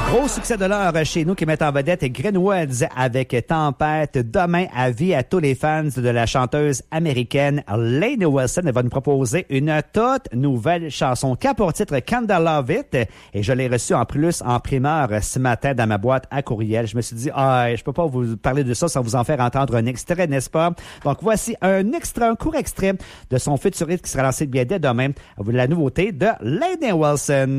Gros succès de l'heure chez nous qui met en vedette Greenwoods avec Tempête. Demain, avis à tous les fans de la chanteuse américaine Lainey Wilson. Elle va nous proposer une toute nouvelle chanson qui a pour titre Kinda Love It. Et je l'ai reçue en plus en primeur ce matin dans ma boîte à courriel. Je me suis dit, je peux pas vous parler de ça sans vous en faire entendre un extrait, n'est-ce pas? Donc voici un court extrait de son futur hit qui sera lancé bien dès demain. La nouveauté de Lainey Wilson.